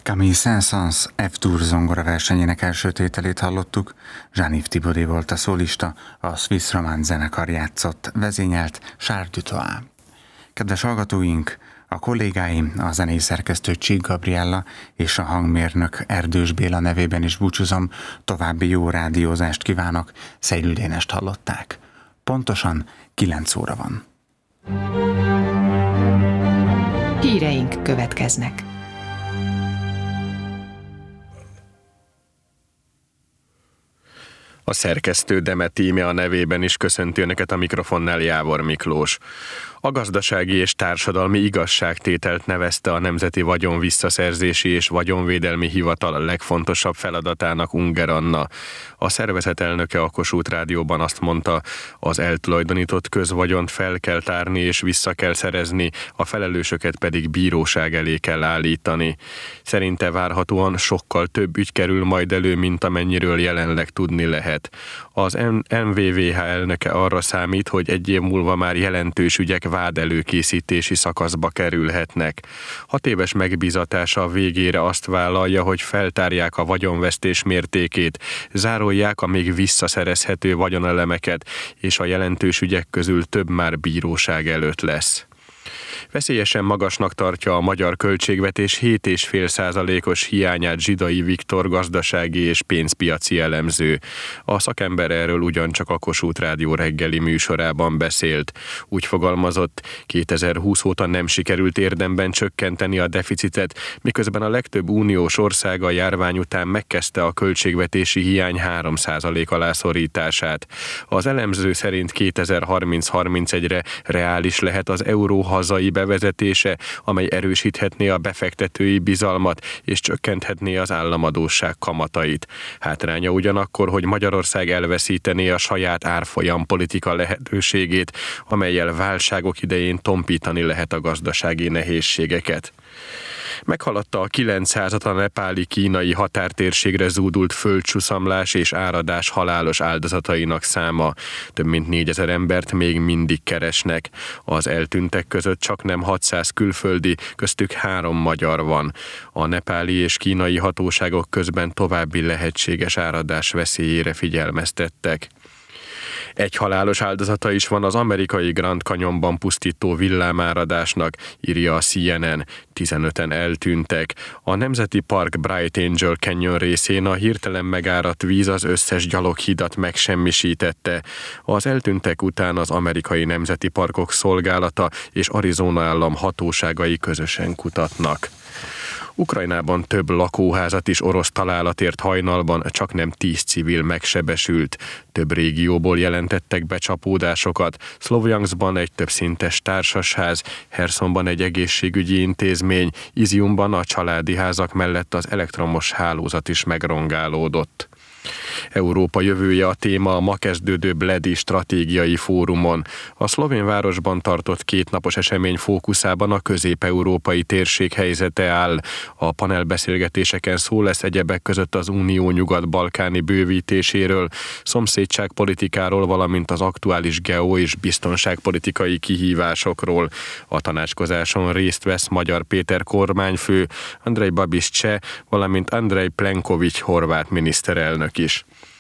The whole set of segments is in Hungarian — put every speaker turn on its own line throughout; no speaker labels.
Camille Saint-Saëns F-Dur zongora versenyének első tételét hallottuk, Jean-Yves Thibaudet volt a szólista, a Swiss Romance zenekar játszott, vezényelt Charles Dutoit. Kedves hallgatóink, a kollégáim, a zenei szerkesztő Csík Gabriella és a hangmérnök Erdős Béla nevében is búcsúzom, további jó rádiózást kívánok, Szejlő Dénest hallották. Pontosan 9 óra van.
Híreink következnek.
A szerkesztő Demet Íme a nevében is köszönti önöket, a mikrofonnál Jávor Miklós. A gazdasági és társadalmi igazságtételt nevezte a Nemzeti Vagyon Visszaszerzési és Vagyonvédelmi Hivatal a legfontosabb feladatának Unger Anna. A szervezet elnöke a Kossuth Rádióban azt mondta, az eltulajdonított közvagyont fel kell tárni és vissza kell szerezni, a felelősöket pedig bíróság elé kell állítani. Szerinte várhatóan sokkal több ügy kerül majd elő, mint amennyiről jelenleg tudni lehet. Az NVVH elnöke arra számít, hogy egy év múlva már jelentős ügyek vád előkészítési szakaszba kerülhetnek. 6 éves megbízatása végére azt vállalja, hogy feltárják a vagyonvesztés mértékét, zárolják a még visszaszerezhető vagyonelemeket, és a jelentős ügyek közül több már bíróság előtt lesz. Veszélyesen magasnak tartja a magyar költségvetés 7,5%-os hiányát Zsidai Viktor gazdasági és pénzpiaci elemző. A szakember erről ugyancsak a Kossuth Rádió reggeli műsorában beszélt. Úgy fogalmazott, 2020 óta nem sikerült érdemben csökkenteni a deficitet, miközben a legtöbb uniós ország a járvány után megkezdte a költségvetési hiány 3% alá szorítását. Az elemző szerint 2030-31-re reális lehet az euró hazai bevezetése, amely erősíthetné a befektetői bizalmat és csökkenthetné az államadósság kamatait. Hátránya ugyanakkor, hogy Magyarország elveszítené a saját árfolyampolitika lehetőségét, amellyel válságok idején tompítani lehet a gazdasági nehézségeket. Meghaladta a 900-at a nepáli-kínai határtérségre zúdult földcsuszamlás és áradás halálos áldozatainak száma. Több mint 4000 embert még mindig keresnek. Az eltűntek között csaknem 600 külföldi, köztük 3 magyar van. A nepáli és kínai hatóságok közben további lehetséges áradás veszélyére figyelmeztettek. Egy halálos áldozata is van az amerikai Grand Canyonban pusztító villámáradásnak, írja a CNN. 15-en eltűntek. A Nemzeti Park Bright Angel Canyon részén a hirtelen megáradt víz az összes gyaloghidat megsemmisítette. Az eltűntek után az Amerikai Nemzeti Parkok Szolgálata és Arizona állam hatóságai közösen kutatnak. Ukrajnában több lakóházat is orosz találat ért hajnalban, csaknem 10 civil megsebesült. Több régióból jelentettek becsapódásokat. Szlovjanszkban egy többszintes társasház, Hersonban egy egészségügyi intézmény, Iziumban a családi házak mellett az elektromos hálózat is megrongálódott. Európa jövője a téma a ma kezdődő Bledi stratégiai fórumon. A szlovén városban tartott 2 napos esemény fókuszában a közép-európai térség helyzete áll. A panelbeszélgetéseken szó lesz egyebek között az Unió nyugat-balkáni bővítéséről, szomszédságpolitikáról, valamint az aktuális geo- és biztonságpolitikai kihívásokról. A tanácskozáson részt vesz Magyar Péter kormányfő, Andrej Babiš cseh, valamint Andrej Plenković horvát miniszterelnök is.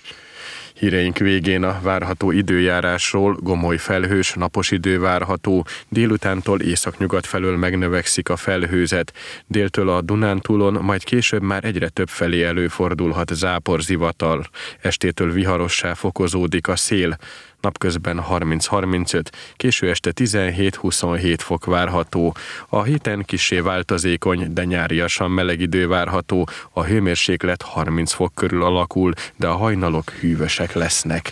Híreink végén a várható időjárásról: gomoly felhős, napos idő várható, délutántól északnyugat felől megnövekszik a felhőzet, déltől a Dunántúlon, majd később már egyre több felé előfordulhat záporzivatar, estétől viharossá fokozódik a szél, napközben 30-35, késő este 17-27 fok várható. A héten kissé változékony, de nyáriasan meleg idő várható, a hőmérséklet 30 fok körül alakul, de a hajnalok hűvösek lesznek.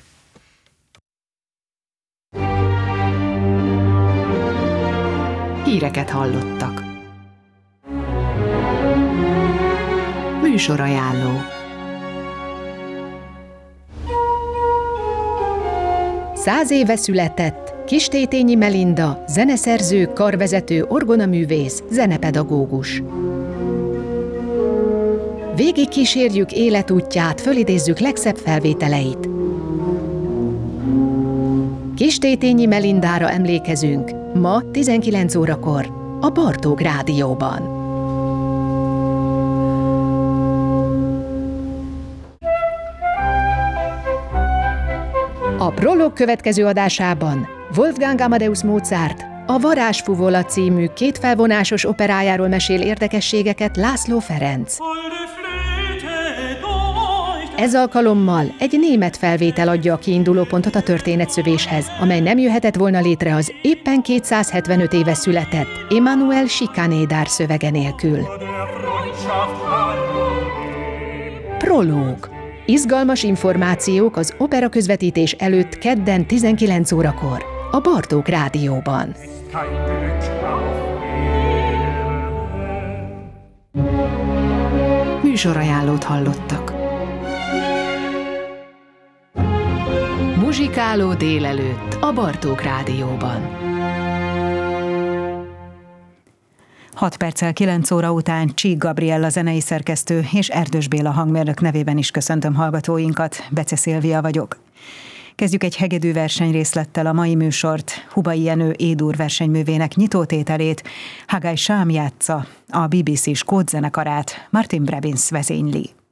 Híreket hallottak. Műsorajánló. Száz éve született Kistétényi Melinda, zeneszerző, karvezető, orgonaművész, zenepedagógus. Végig kísérjük életútját, fölidézzük legszebb felvételeit. Kistétényi Melindára emlékezünk ma 19 órakor a Bartók Rádióban. Prolog következő adásában Wolfgang Amadeus Mozart a Varázsfuvola című kétfelvonásos operájáról mesél érdekességeket László Ferenc. Ez alkalommal egy német felvétel adja a kiindulópontot a történetszövéshez, amely nem jöhetett volna létre az éppen 275 éve született Emanuel Schikaneder szövege nélkül. Prológ. Izgalmas információk az opera közvetítés előtt kedden 19 órakor a Bartók Rádióban. Műsorajánlót hallottak. Muzsikáló délelőtt a Bartók Rádióban.
6 perccel 9 óra után Csík Gabriella zenei szerkesztő és Erdős Béla hangmérnök nevében is köszöntöm hallgatóinkat, Bece Szilvia vagyok. Kezdjük egy hegedű versenyrészlettel a mai műsort. Hubai Jenő Édur versenyművének nyitótételét Hagai Sám játsza, a BBC skót zenekarát Martin Brabins vezényli.